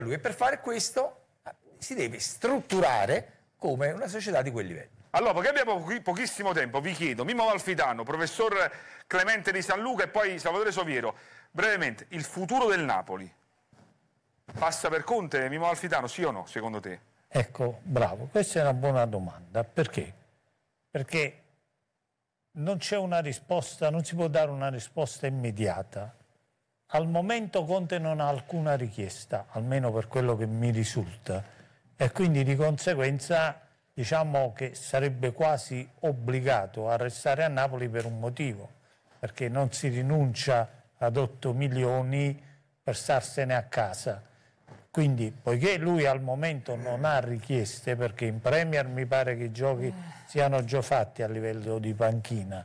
E per fare questo si deve strutturare come una società di quel livello. Allora, perché abbiamo pochissimo tempo, vi chiedo, Mimmo Amalfitano, professor Clemente di San Luca e poi Salvatore Soviero, brevemente, il futuro del Napoli passa per Conte, Mimmo Amalfitano, sì o no, secondo te? Ecco, bravo, questa è una buona domanda. Perché? Perché non c'è una risposta, non si può dare una risposta immediata. Al momento Conte non ha alcuna richiesta, almeno per quello che mi risulta, e quindi di conseguenza diciamo che sarebbe quasi obbligato a restare a Napoli per un motivo, perché non si rinuncia ad 8 milioni per starsene a casa. Quindi, poiché lui al momento non ha richieste, perché in Premier mi pare che i giochi siano già fatti a livello di panchina,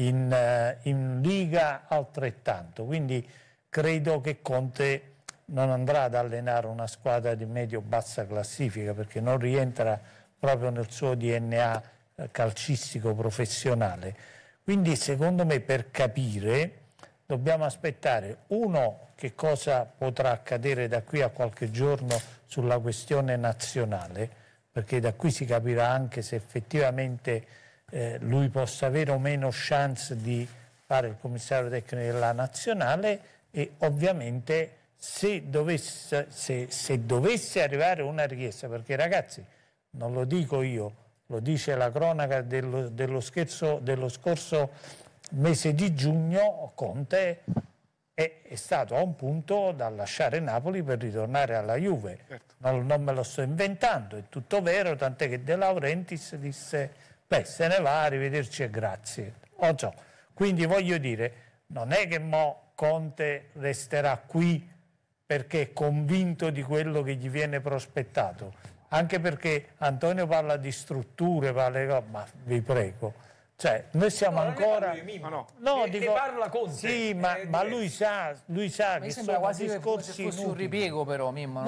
in Liga altrettanto, quindi credo che Conte non andrà ad allenare una squadra di medio-bassa classifica, perché non rientra proprio nel suo DNA calcistico professionale. Quindi secondo me, per capire, dobbiamo aspettare, uno, che cosa potrà accadere da qui a qualche giorno sulla questione nazionale, perché da qui si capirà anche se effettivamente lui possa avere o meno chance di fare il commissario tecnico della nazionale, e ovviamente se dovesse arrivare una richiesta, perché ragazzi, non lo dico io, lo dice la cronaca dello scorso mese di giugno, Conte è stato a un punto da lasciare Napoli per ritornare alla Juve. Certo. Non me lo sto inventando, è tutto vero, tant'è che De Laurentiis disse beh, se ne va, arrivederci e grazie. Quindi voglio dire, non è che Conte resterà qui perché è convinto di quello che gli viene prospettato, anche perché Antonio parla di strutture, ma vi prego. Cioè, noi siamo ancora... Ne parla Conte. Sì, ma lui sa che sono quasi discorsi se fosse un ripiego, però, Mimmo.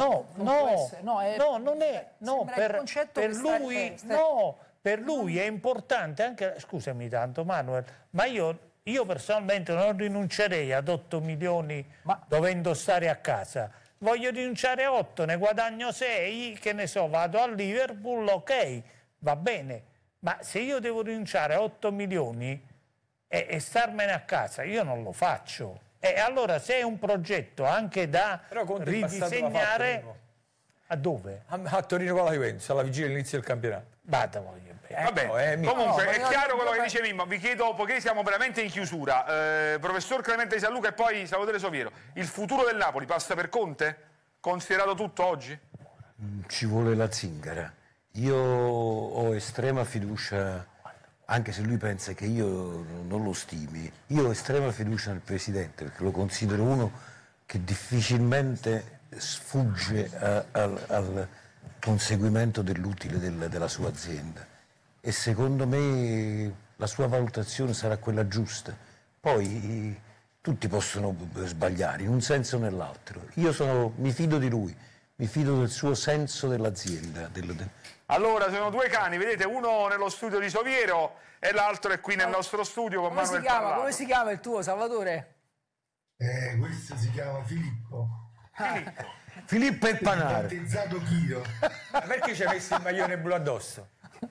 Per lui è importante anche... Scusami tanto, Manuel, ma io personalmente non rinuncerei ad 8 milioni dovendo stare a casa. Voglio rinunciare a 8, ne guadagno 6, che ne so, vado al Liverpool, ok, va bene. Ma se io devo rinunciare a 8 milioni e starmene a casa, io non lo faccio. E allora se è un progetto anche da ridisegnare... A dove? A Torino con la Juventus, alla vigilia dell'inizio del campionato. Vada, voglio bene. Vabbè, comunque è chiaro quello che dice Mimmo. Vi chiedo, poiché siamo veramente in chiusura, professor Clemente di San Luca e poi Salvatore Soviero, il futuro del Napoli passa per Conte? Considerato tutto oggi? Ci vuole la zingara. Io ho estrema fiducia, anche se lui pensa che io non lo stimi, io ho estrema fiducia nel Presidente, perché lo considero uno che difficilmente sfugge al conseguimento dell'utile della sua azienda, e secondo me la sua valutazione sarà quella giusta. Poi tutti possono sbagliare in un senso o nell'altro. Mi fido di lui, mi fido del suo senso dell'azienda. Allora, sono due cani, vedete, uno nello studio di Soviero e l'altro è qui nel nostro studio con Manuel Parlato. Come si chiama il tuo, Salvatore? Questo si chiama Filippo. Filippo e Panaro. Battezzato Chio. Perché ci hai messo il maglione blu addosso?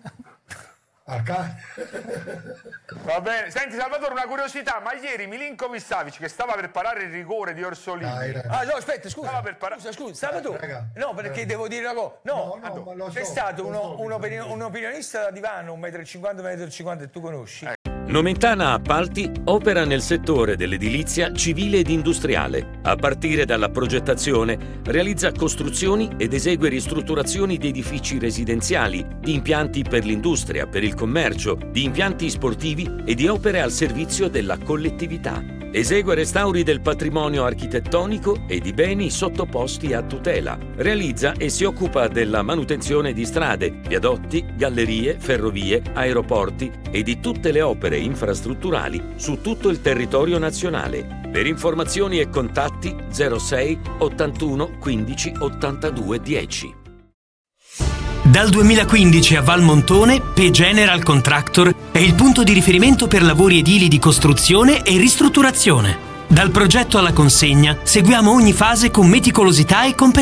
Va bene. Senti Salvatore, una curiosità, ma ieri Milinkovic-Savic, che stava per parare il rigore di Orsolini, no, aspetta, scusa, Salvatore, raga, no, perché devo dire una cosa, ma c'è stato un opinionista da divano, 1,50 m, 1,50 m, e tu conosci? Nomentana Appalti opera nel settore dell'edilizia civile ed industriale. A partire dalla progettazione, realizza costruzioni ed esegue ristrutturazioni di edifici residenziali, di impianti per l'industria, per il commercio, di impianti sportivi e di opere al servizio della collettività. Esegue restauri del patrimonio architettonico e di beni sottoposti a tutela. Realizza e si occupa della manutenzione di strade, viadotti, gallerie, ferrovie, aeroporti e di tutte le opere infrastrutturali su tutto il territorio nazionale. Per informazioni e contatti 06 81 15 82 10. Dal 2015 a Valmontone, P General Contractor è il punto di riferimento per lavori edili di costruzione e ristrutturazione. Dal progetto alla consegna seguiamo ogni fase con meticolosità e competenza.